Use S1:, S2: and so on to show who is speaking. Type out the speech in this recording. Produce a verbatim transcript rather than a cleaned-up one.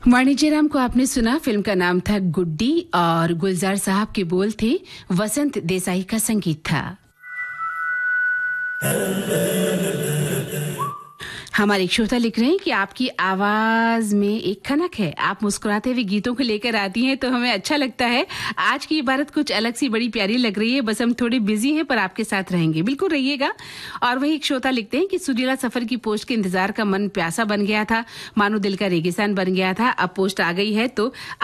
S1: वाणिज्य राम को आपने सुना। फिल्म का नाम था गुड्डी और गुलजार साहब के बोल थे, वसंत देसाई का संगीत था। हमारे एक श्रोता लिख रहे हैं कि आपकी आवाज में एक खनक है, आप मुस्कुराते हुए गीतों को लेकर आती हैं तो हमें अच्छा लगता है। आज की इबारत कुछ अलग सी बड़ी प्यारी लग रही है, बस हम थोड़े बिजी हैं पर आपके साथ रहेंगे, बिल्कुल रहिएगा। और वही एक श्रोता लिखते हैं कि सुरीला सफर की पोस्ट के इंतजार का मन प्यासा बन गया था, मानो दिल का रेगिस्तान बन गया था। अब पोस्ट आ गई है तो